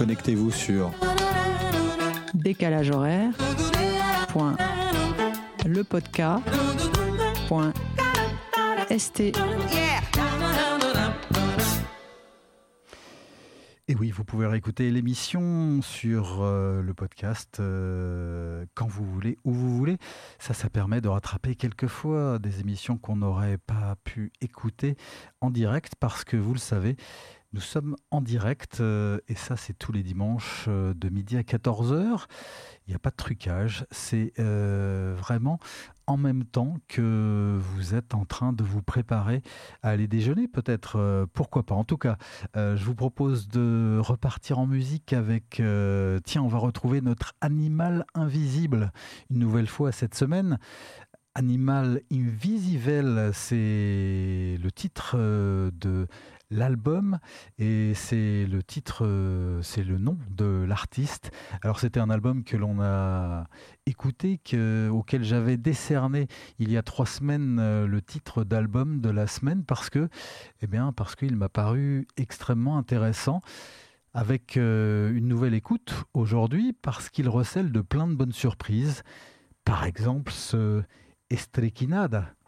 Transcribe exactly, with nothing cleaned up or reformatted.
Connectez-vous sur décalage horaire point le podcast point s t. Et oui, vous pouvez réécouter l'émission sur euh, le podcast euh, quand vous voulez, où vous voulez. Ça, ça permet de rattraper quelquefois des émissions qu'on n'aurait pas pu écouter en direct parce que, vous le savez, nous sommes en direct euh, et ça, c'est tous les dimanches euh, de midi à quatorze heures. Il n'y a pas de trucage, c'est euh, vraiment en même temps que vous êtes en train de vous préparer à aller déjeuner, peut-être, euh, pourquoi pas. En tout cas, euh, je vous propose de repartir en musique avec, euh, tiens, on va retrouver notre animal invisible une nouvelle fois cette semaine. Animal Invisible, c'est le titre euh, de l'album et c'est le titre, euh, c'est le nom de l'artiste. Alors c'était un album que l'on a écouté, que, auquel j'avais décerné il y a trois semaines euh, le titre d'album de la semaine parce que, eh bien, parce qu'il m'a paru extrêmement intéressant. Avec euh, une nouvelle écoute aujourd'hui parce qu'il recèle de plein de bonnes surprises. Par exemple, ce Estrequinada,